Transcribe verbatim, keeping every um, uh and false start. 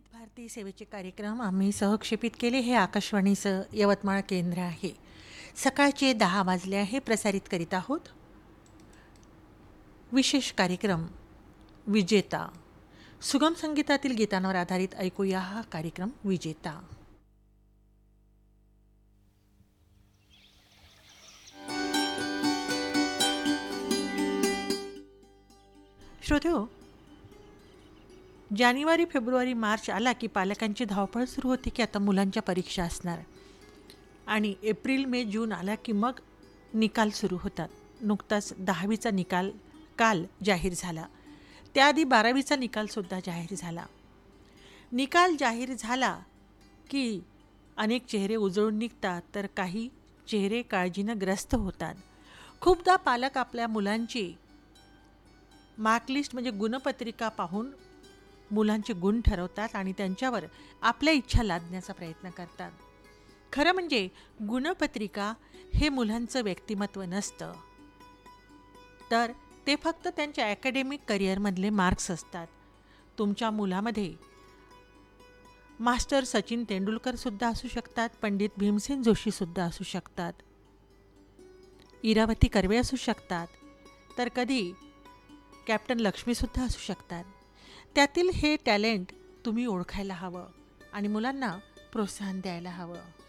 विविध भारती सेवेचे कार्यक्रम आम्ही सहक्षेपित केले. हे आकाशवाणीचं यवतमाळ केंद्र आहे. सकाळचे दहा वाजले आहे. प्रसारित करीत आहोत विशेष कार्यक्रम विजेता. सुगम संगीतातील गीतांवर आधारित ऐकूया हा कार्यक्रम विजेता. श्रोतेहो, जानेवारी फेब्रुवारी मार्च आला की पालकांची धावपळ सुरू होते की आता मुलांच्या परीक्षा असणार, आणि एप्रिल मे जून आला की मग निकाल सुरू होतात. नुकताच दहावीचा निकाल काल जाहीर झाला. त्याआधी बारावीचा निकालसुद्धा जाहीर झाला. निकाल जाहीर झाला की अनेक चेहरे उजळून निघतात, तर काही चेहरे काळजीनं ग्रस्त होतात. खूपदा पालक आपल्या मुलांची मार्कलिस्ट म्हणजे गुणपत्रिका पाहून मुलांचे गुण ठरवतात आणि त्यांच्यावर आपल्या इच्छा लादण्याचा प्रयत्न करतात. खरं म्हणजे गुणपत्रिका हे मुलांचं व्यक्तिमत्व नसतं, तर ते फक्त त्यांच्या ॲकॅडेमिक करिअरमधले मार्क्स असतात. तुमच्या मुलामध्ये मास्टर सचिन तेंडुलकरसुद्धा असू शकतात, पंडित भीमसेन जोशीसुद्धा असू शकतात, इरावती कर्वे असू शकतात, तर कधी कॅप्टन लक्ष्मीसुद्धा असू शकतात. त्यातील हे टॅलेंट तुम्ही ओळखायला हवं आणि मुलांना प्रोत्साहन द्यायला हवं.